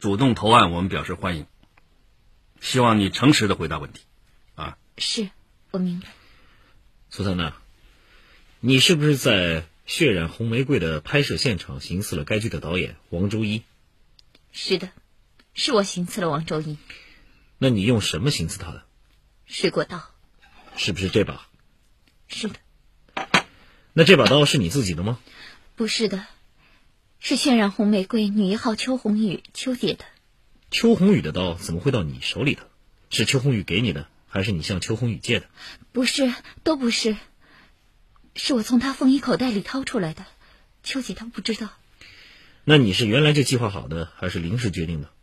主动投案，我们表示欢迎。希望你诚实的回答问题啊。 是，我明白。 苏珊娜，你是不是在血染红玫瑰的拍摄现场行刺了该剧的导演王周一？ 是的，是我行刺了王周一。 那你用什么行刺他的？ 水果刀。 是不是这把？ 是的。 那这把刀是你自己的吗？ 不是的，是渲染红玫瑰女一号邱红宇邱姐的。 邱红宇的刀怎么会到你手里的？是邱红宇给你的，还是你向邱红宇借的？ 不是，都不是，是我从她风衣口袋里掏出来的。邱姐她不知道。 那你是原来就计划好的，还是临时决定的？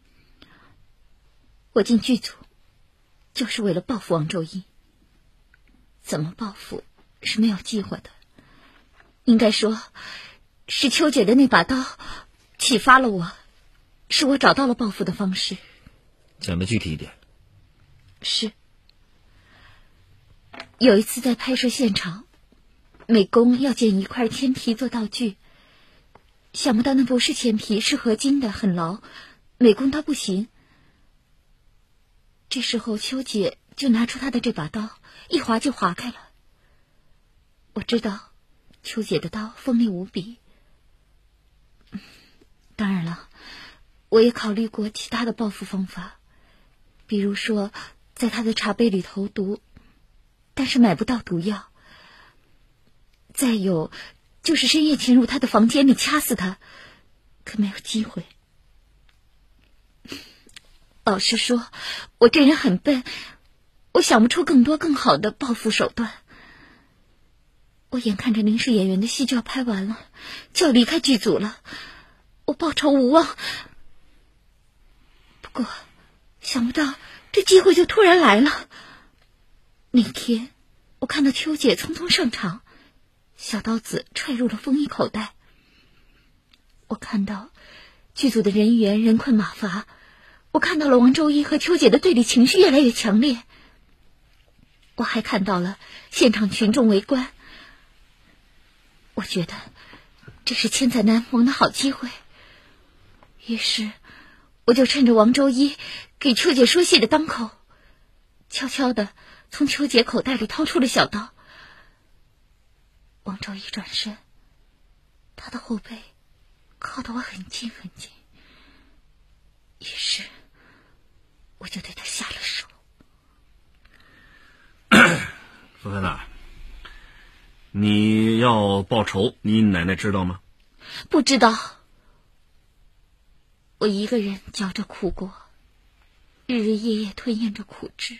我进剧组就是为了报复王周一。怎么报复是没有计划的，应该说是邱姐的那把刀启发了我，使我找到了报复的方式。 讲得具体一点。 是有一次在拍摄现场，美工要剪一块铅皮做道具，想不到那不是铅皮，是合金的，很牢，美工刀不行。这时候邱姐就拿出她的这把刀，一划就划开了。我知道邱姐的刀锋利无比，当然了，我也考虑过其他的报复方法，比如说在她的茶杯里投毒，但是买不到毒药。再有就是深夜潜入她的房间里掐死她，可没有机会。老实说，我这人很笨，我想不出更多更好的报复手段。我眼看着临时演员的戏就要拍完了，就要离开剧组了，我报仇无望。不过想不到这机会就突然来了。那天我看到邱姐匆匆上场，小刀子揣入了风衣口袋。我看到剧组的人员人困马乏，我看到了王周一和邱姐的对立情绪越来越强烈，我还看到了现场群众围观。我觉得这是千载难逢的好机会，于是我就趁着王周一给邱姐说谢的当口，悄悄地从邱姐口袋里掏出了小刀。王周一转身，他的后背靠得我很近很近，于是我就对他下了手。 苏珊娜，你要报仇，你奶奶知道吗？ 不知道。我一个人嚼着苦果，日日夜夜吞咽着苦汁。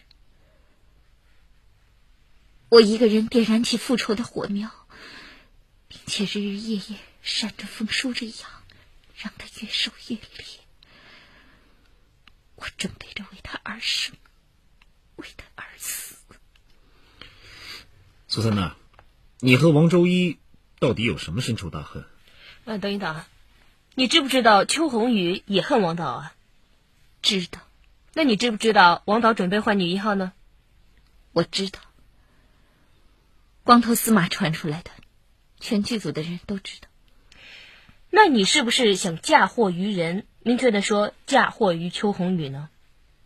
我一个人点燃起复仇的火苗，并且日日夜夜扇着风梳着痒，让它越烧越烈。我准备着为他而生，为他而死。 苏珊娜，你和王周一到底有什么深仇大恨？ 等一等，你知不知道邱红宇也恨王导啊？ 知道。 那你知不知道王导准备换女一号呢？ 我知道。光头司马传出来的，全剧组的人都知道。 那你是不是想嫁祸于人，明确的说嫁祸于邱红宇呢？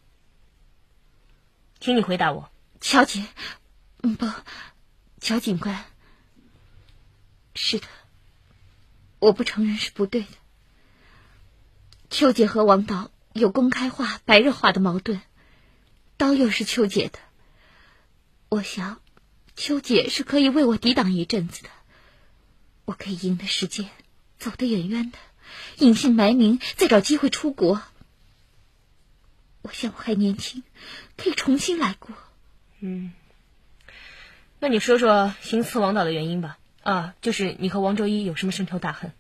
请你回答我。 乔姐，不，乔警官，是的，我不承认是不对的。邱姐和王导有公开化、白热化的矛盾，刀又是邱姐的，我想邱姐是可以为我抵挡一阵子的，我可以赢得时间，走得远远的，隐姓埋名，再找机会出国。我想我还年轻，可以重新来过。 那你说说行刺王导的原因吧。就是你和王周一有什么深仇大恨？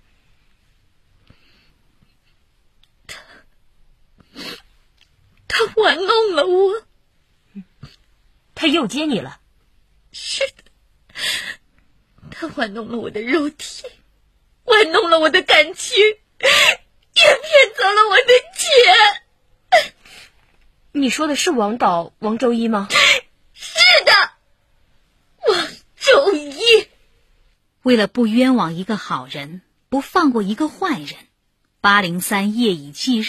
他玩弄了我。 他又接你了？ 是的，他玩弄了我的肉体，玩弄了我的感情，也骗走了我的钱。 你说的是王导王周一吗？ 是的，王周一。 为了不冤枉一个好人，不放过一个坏人，803夜以继日